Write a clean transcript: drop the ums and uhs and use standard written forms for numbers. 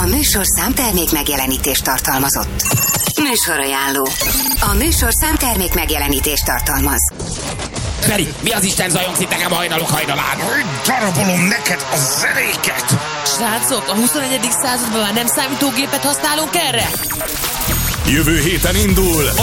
A műsorszám termék megjelenítést tartalmazott. Műsorajánló. A műsorszám termék megjelenítést tartalmaz. Feri, mi az Isten zajongsz itt nekem hajnalok hajnalán? Darabolom neked a zenéket! Srácok, a 21. században már nem számítógépet használunk erre? Jövő héten indul